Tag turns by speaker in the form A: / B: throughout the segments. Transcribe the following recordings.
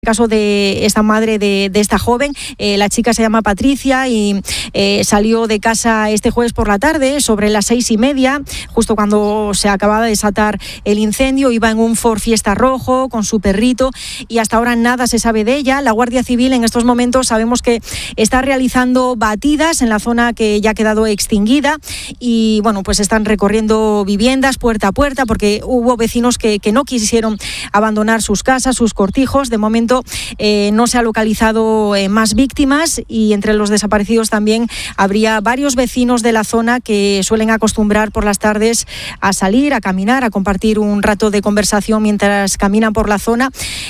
A: caso de esta madre de esta joven. La chica se llama Patricia y salió de casa este jueves por la tarde, sobre las 6:30, justo cuando se acababa de desatar el incendio. Iba en un Ford Fiesta rojo con su perrito y hasta ahora nada se sabe de ella. La Guardia Civil en estos momentos sabemos que está realizando batidas en la zona que ya ha quedado extinguida y bueno, pues están recorriendo viviendas puerta a puerta porque hubo vecinos que no quisieron abandonar sus casas, sus cortijos. De momento no se ha localizado más víctimas y entre los desaparecidos también habría varios vecinos de la zona que suelen acostumbrar por las tardes a salir, a caminar, a compartir un rato de conversación mientras caminan por la zona.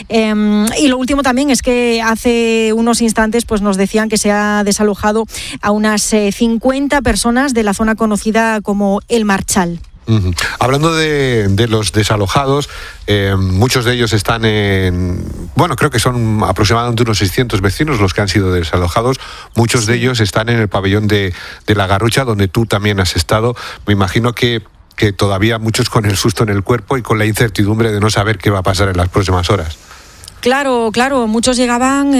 A: Y lo último también es que hace unos instantes pues nos decían que se ha desalojado a unas 50 personas de la zona conocida como El Marchal.
B: Hablando de los desalojados, muchos de ellos están creo que son aproximadamente unos 600 vecinos los que han sido desalojados. Muchos de ellos están en el pabellón de La Garrucha, donde tú también has estado. Me imagino que todavía muchos con el susto en el cuerpo y con la incertidumbre de no saber qué va a pasar en las próximas horas.
A: Claro, muchos llegaban,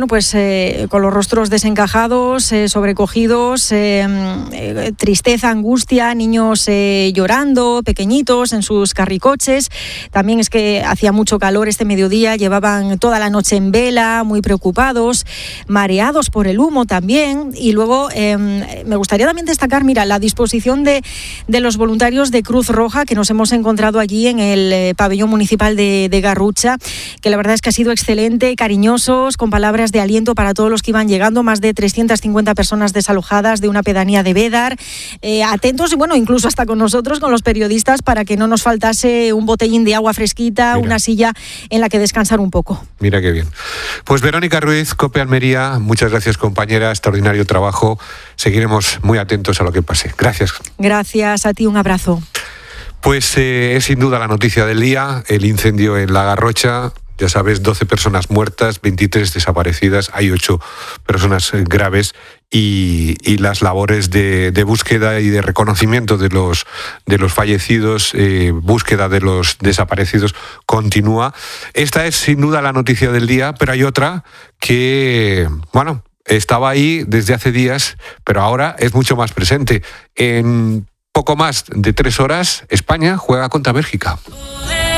A: con los rostros desencajados, sobrecogidos, tristeza, angustia, niños llorando, pequeñitos en sus carricoches. También es que hacía mucho calor este mediodía, llevaban toda la noche en vela, muy preocupados, mareados por el humo también. Y luego me gustaría también destacar, la disposición de los voluntarios de Cruz Roja que nos hemos encontrado allí en el pabellón municipal de Garrucha, que la verdad es que ha sido excelente, cariñosos, con palabras de aliento para todos los que iban llegando, más de 350 personas desalojadas de una pedanía de Bédar, atentos y incluso hasta con nosotros, con los periodistas, para que no nos faltase un botellín de agua fresquita, una silla en la que descansar un poco.
B: Mira qué bien. Pues Verónica Ruiz, COPE Almería, muchas gracias compañera, extraordinario trabajo, seguiremos muy atentos a lo que pase. Gracias.
A: Gracias a ti, un abrazo.
B: Pues es sin duda la noticia del día, el incendio en La Garrocha. Ya sabes, 12 personas muertas, 23 desaparecidas, hay 8 personas graves y las labores de búsqueda y de reconocimiento de los fallecidos, búsqueda de los desaparecidos continúa. Esta es sin duda la noticia del día, pero hay otra que, estaba ahí desde hace días, pero ahora es mucho más presente. En poco más de 3 horas, España juega contra Bélgica.